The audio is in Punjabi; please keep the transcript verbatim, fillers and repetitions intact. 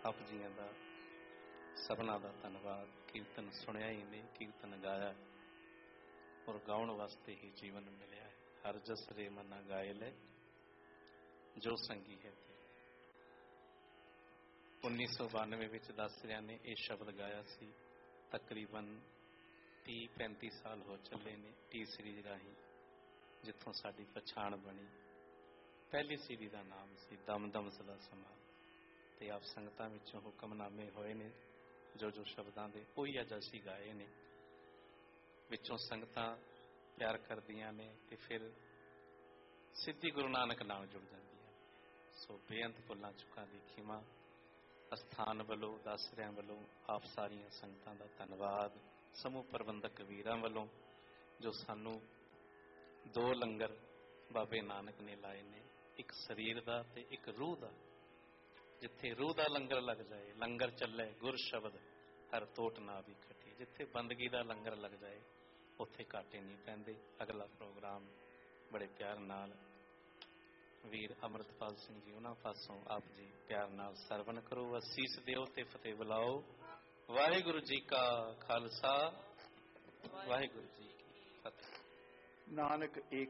ਆਪ ਜੀਆਂ ਦਾ ਸਭਨਾਂ ਦਾ ਧੰਨਵਾਦ। ਕੀਰਤਨ ਸੁਣਿਆ ਹੀ ਨਹੀਂ, ਕੀਰਤਨ ਗਾਇਆ ਔਰ ਗਾਉਣ ਵਾਸਤੇ ਹੀ ਜੀਵਨ ਮਿਲਿਆ ਹੈ। ਹਰ ਜਸ ਰੇ ਮਨਾ ਗਾਏ ਲੈ ਜੋ ਸੰਗੀ ਹੈ ਤੇ। ਉੱਨੀ ਸੌ ਬਾਨਵੇਂ ਵਿੱਚ ਦਾਸਰਿਆਂ ਨੇ ਇਹ ਸ਼ਬਦ ਗਾਇਆ ਸੀ। ਤਕਰੀਬਨ ਤੀਹ ਪੈਂਤੀ ਸਾਲ ਹੋ ਚੱਲੇ ਨੇ ਟੀ ਸੀਰੀਜ਼ ਰਾਹੀਂ, ਜਿੱਥੋਂ ਸਾਡੀ ਪਛਾਣ ਬਣੀ। ਪਹਿਲੀ ਸੀਰੀ ਦਾ ਨਾਮ ਸੀ ਦਮ ਦਮ ਸਦਾ ਸਮਾਂ, ਤੇ ਆਪ ਸੰਗਤਾਂ ਵਿੱਚੋਂ ਹੁਕਮਨਾਮੇ ਹੋਏ ਨੇ ਜੋ ਜੋ ਸ਼ਬਦਾਂ ਦੇ, ਉਹੀ ਅੱਜ ਅਸੀਂ ਗਾਏ ਨੇ। ਵਿੱਚੋਂ ਸੰਗਤਾਂ ਪਿਆਰ ਕਰਦੀਆਂ ਨੇ ਤੇ ਫਿਰ ਸਿੱਧੀ ਗੁਰੂ ਨਾਨਕ ਨਾਲ ਜੁੜ ਜਾਂਦੀਆਂ। ਸੋ ਬੇਅੰਤ ਭੁੱਲਾਂ ਚੁੱਕਾਂ ਦੀ ਖਿਮਾ। ਅਸਥਾਨ ਵੱਲੋਂ, ਦਾਸਰਿਆਂ ਵੱਲੋਂ ਆਪ ਸਾਰੀਆਂ ਸੰਗਤਾਂ ਦਾ ਧੰਨਵਾਦ। ਸਮੂਹ ਪ੍ਰਬੰਧਕ ਵੀਰਾਂ ਵੱਲੋਂ ਜੋ ਸਾਨੂੰ ਦੋ ਲੰਗਰ ਬਾਬੇ ਨਾਨਕ ਨੇ ਲਾਏ ਨੇ, ਇੱਕ ਸਰੀਰ ਦਾ ਤੇ ਇੱਕ ਰੂਹ ਦਾ। ਜਿੱਥੇ ਰੂਹ ਦਾ ਲੰਗਰ ਲੱਗ ਜਾਏ, ਲੰਗਰ ਚੱਲੇ ਗੁਰ ਸ਼ਬਦ ਹਰ ਤੋਟ ਨਾ ਵੀ ਖੱਟੀ। ਜਿੱਥੇ ਬੰਦਗੀ ਦਾ ਲੰਗਰ ਲੱਗ ਜਾਏ ਉੱਥੇ ਘਾਟੇ ਨਹੀਂ ਪੈਂਦੇ। ਅਗਲਾ ਪ੍ਰੋਗਰਾਮ ਬੜੇ ਪਿਆਰ ਨਾਲ ਵੀਰ ਅੰਮ੍ਰਿਤਪਾਲ ਸਿੰਘ ਜੀ ਉਹਨਾਂ ਪਾਸੋਂ ਆਪ ਜੀ ਪਿਆਰ ਨਾਲ ਸਰਵਣ ਕਰੋ। ਅਸੀਸ ਦਿਓ ਤੇ ਫਤਿਹ ਬੁਲਾਓ। ਵਾਹਿਗੁਰੂ ਜੀ ਕਾ ਖਾਲਸਾ, ਵਾਹਿਗੁਰੂ ਜੀ ਕੀ ਫਤਿਹ। ਨਾਨਕ ਏਕ